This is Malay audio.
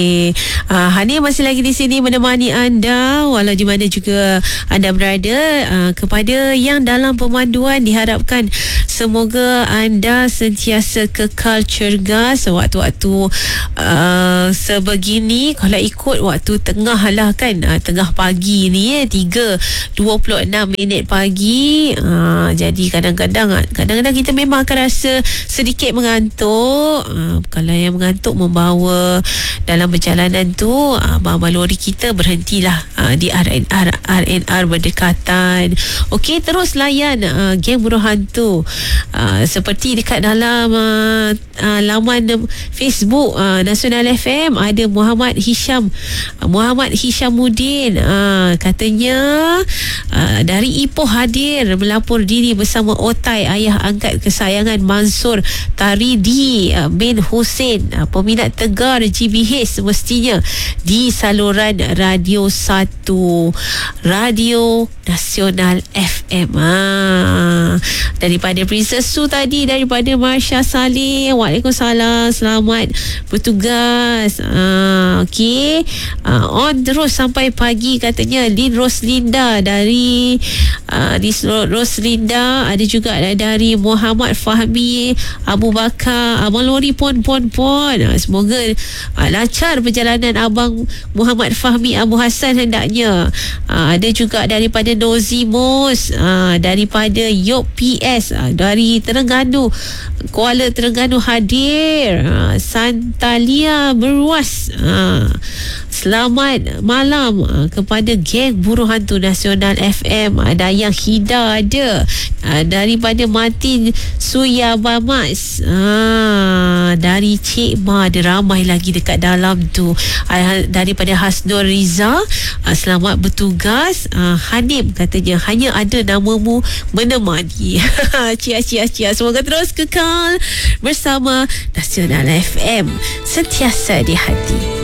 Hani masih lagi di sini menemani anda walau di mana juga anda berada. Kepada yang dalam pemanduan, diharapkan semoga anda sentiasa kekal cergas waktu-waktu sebegini. Kalau ikut waktu tengah lah kan, tengah pagi ni 3:26 pagi. Jadi kadang-kadang kita memang akan rasa sedikit mengantuk. Kalau yang mengantuk membawa dalam perjalanan tu, abang-abang lori kita berhentilah di RNR berdekatan. Okey, terus layan geng buruh hantu seperti dekat dalam laman Facebook Nasional FM. Ada Muhammad Hishamuddin, katanya dari Ipoh hadir melapor diri bersama Otai, ayah angkat kesayangan Mansur Taridi bin Hussein, peminat tegar GBH semestinya di saluran Radio 1 Radio Nasional FM. Daripada Princess Su tadi, daripada Marsha Saleh, waalaikumsalam, selamat bertugas. Okey, on terus sampai pagi katanya. Lin Roslinda dari Roslinda, ada juga dari Muhammad Fahmi Abu Bakar, abang lori pon. Semoga lancar perjalanan abang Muhammad Fahmi Abu Hassan hendaknya. Ada juga daripada Nozimos, daripada Yok PS, dari Terengganu, Kuala Terengganu hadir. Santalia Berwas, selamat malam kepada geng buruh hantu Nasional FM. Ada yang Hida, ada daripada Martin Suyabamas, dari Cik Ma, ada ramai lagi dekat dalam tu. Daripada Hasnur Riza, selamat bertugas. Hanim katanya hanya ada namamu menemani. Cia. Semoga terus kekal bersama Nasional FM, sentiasa di hati.